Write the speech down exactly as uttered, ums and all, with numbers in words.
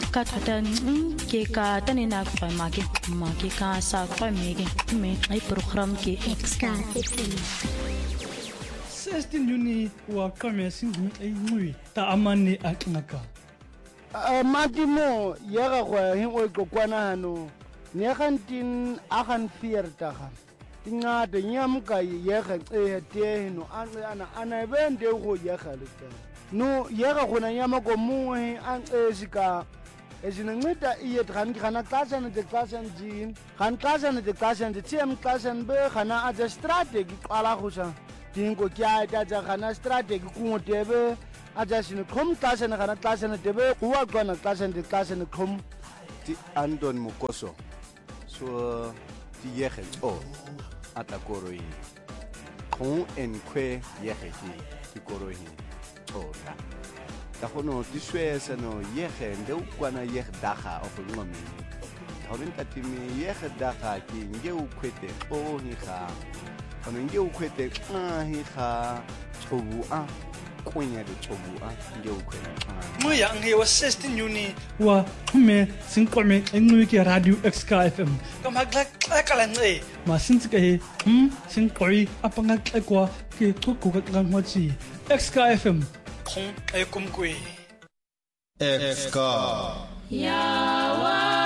ka thata ke ka tane na kwa mage mage ka sa kwa mege me ai program ke extra sixteen Juni wa kame singu ai ngui ta amane aknaka a matimo yega go hengwe go kwana hano ne gantin a gan viertig ingade nyamka yega e te no ana ana bende go yega le no yega gona nyama go muwe an esika ezinceda iye dran kana xasana de xasana jin kan xasana de xasana de tiem xasana be kana a strategy qala gosa dingo kya ta ja kana strategy ku tebe a ja sine khom xasana kana xasana tebe kuwa gona xasana de xasana khom ti Anton Mukoso so ti yege o atakoroi khon en kwe yege ti koroi ora da hono ti swesa no yege nde ukwana yege daga of ngomi hawin katimi yege daga ki nge ukwete o hi kha hono nge ukwete a hi kha chobu a kunya de chobu a nge ukwete mo ya nge wa sixteen Juni wa me sinqome engwe ke radio X K F M kama gla kala nge ma sintsike he hm sinqoi apanga tlekwa ke tsuku ka ngwachi X K F M khong e kumkwe X K Yawa